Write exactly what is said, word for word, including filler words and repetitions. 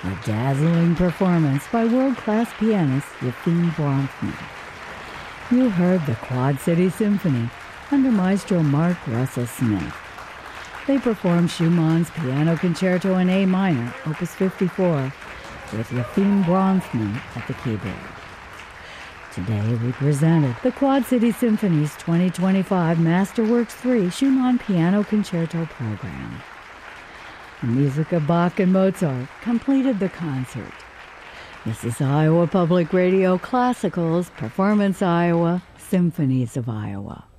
A dazzling performance by world-class pianist Yefim Bronfman. You heard the Quad City Symphony under Maestro Mark Russell Smith. They performed Schumann's Piano Concerto in A minor, Opus fifty-four, with Yefim Bronfman at the keyboard. Today we presented the Quad City Symphony's twenty twenty-five Masterworks three Schumann Piano Concerto program. The music of Bach and Mozart completed the concert. This is Iowa Public Radio Classicals, Performance Iowa, Symphonies of Iowa.